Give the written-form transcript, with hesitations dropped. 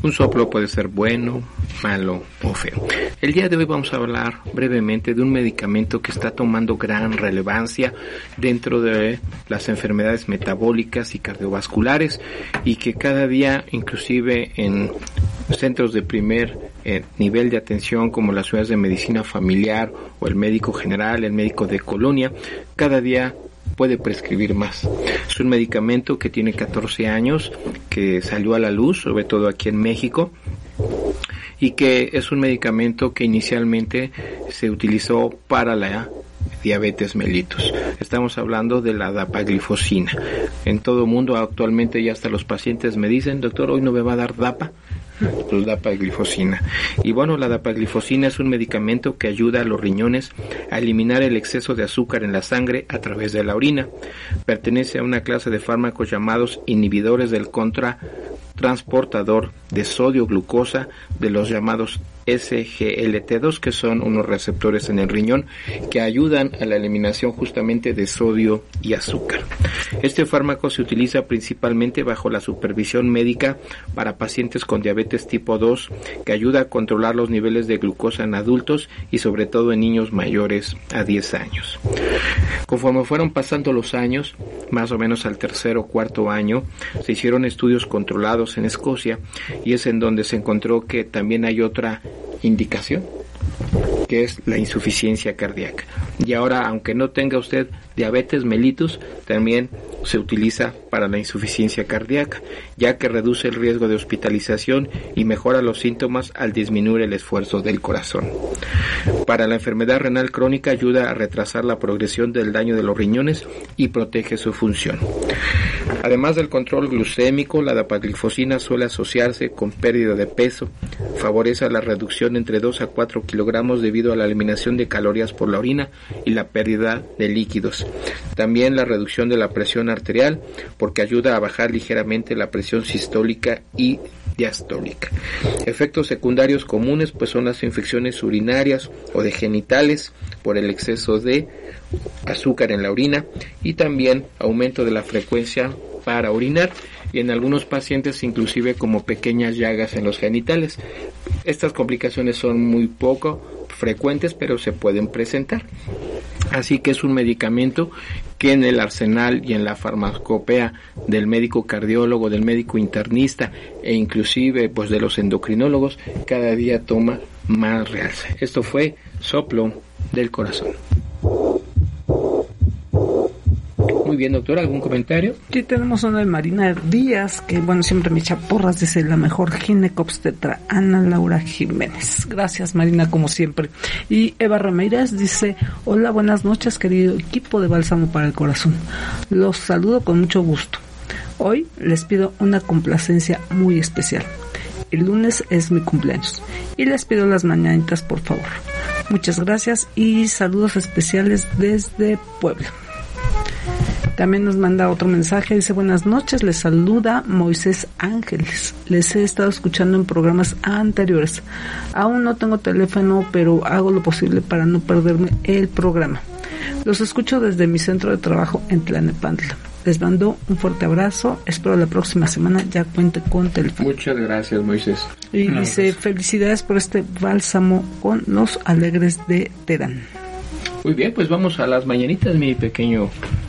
Un soplo puede ser bueno, malo o feo. El día de hoy vamos a hablar brevemente de un medicamento que está tomando gran relevancia dentro de las enfermedades metabólicas y cardiovasculares y que cada día, inclusive en centros de primer nivel de atención como las unidades de medicina familiar o el médico general, el médico de colonia, cada día puede prescribir más. Es un medicamento que tiene 14 años, que salió a la luz, sobre todo aquí en México, y que es un medicamento que inicialmente se utilizó para la diabetes mellitus. Estamos hablando de la dapaglifosina. En todo el mundo actualmente ya hasta los pacientes me dicen, doctor, hoy no me va a dar dapa. Pues dapaglifosina. Y bueno, la dapaglifosina es un medicamento que ayuda a los riñones a eliminar el exceso de azúcar en la sangre a través de la orina. Pertenece a una clase de fármacos llamados inhibidores del contratransportador de sodio-glucosa, de los llamados SGLT2, que son unos receptores en el riñón que ayudan a la eliminación justamente de sodio y azúcar. Este fármaco se utiliza principalmente bajo la supervisión médica para pacientes con diabetes tipo 2, que ayuda a controlar los niveles de glucosa en adultos y sobre todo en niños mayores a 10 años. Conforme fueron pasando los años, más o menos al tercer o cuarto año, se hicieron estudios controlados en Escocia y es en donde se encontró que también hay otra indicación, que es la insuficiencia cardíaca. Y ahora, aunque no tenga usted diabetes mellitus, también se utiliza para la insuficiencia cardíaca, ya que reduce el riesgo de hospitalización y mejora los síntomas al disminuir el esfuerzo del corazón. Para la enfermedad renal crónica ayuda a retrasar la progresión del daño de los riñones y protege su función. Además del control glucémico, la dapaglifosina suele asociarse con pérdida de peso, favorece la reducción entre 2 a 4 kilogramos debido a la eliminación de calorías por la orina y la pérdida de líquidos. También la reducción de la presión arterial, porque ayuda a bajar ligeramente la presión sistólica y diastólica. Efectos secundarios comunes pues son las infecciones urinarias o de genitales por el exceso de azúcar en la orina y también aumento de la frecuencia para orinar y en algunos pacientes inclusive como pequeñas llagas en los genitales. Estas complicaciones son muy poco frecuentes, pero se pueden presentar. Así que es un medicamento que en el arsenal y en la farmacopea del médico cardiólogo, del médico internista e inclusive pues de los endocrinólogos cada día toma más realce. Esto fue Soplo del Corazón. Muy bien, doctor, ¿algún comentario? Sí, tenemos una de Marina Díaz, que bueno, siempre me echa porras, dice la mejor ginecobstetra, Ana Laura Jiménez. Gracias, Marina, como siempre. Y Eva Ramírez dice, hola, buenas noches, querido equipo de Bálsamo para el Corazón. Los saludo con mucho gusto. Hoy les pido una complacencia muy especial. El lunes es mi cumpleaños y les pido las mañanitas, por favor. Muchas gracias y saludos especiales desde Puebla. También nos manda otro mensaje, dice, buenas noches, les saluda Moisés Ángeles. Les he estado escuchando en programas anteriores. Aún no tengo teléfono, pero hago lo posible para no perderme el programa. Los escucho desde mi centro de trabajo en Tlalnepantla. Les mando un fuerte abrazo. Espero la próxima semana ya cuente con teléfono. Muchas gracias, Moisés. Y dice, felicidades por este bálsamo con los alegres de Terán. Muy bien, pues vamos a las mañanitas, mi pequeño